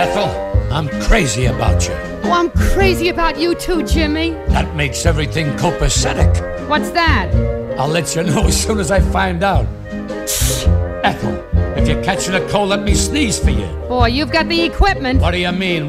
Ethel, I'm crazy about you. Oh, I'm crazy about you too, Jimmy. That makes everything copacetic. What's that? I'll let you know as soon as I find out. Ethel, if you're catching a cold, let me sneeze for you. Boy, you've got the equipment. What do you mean?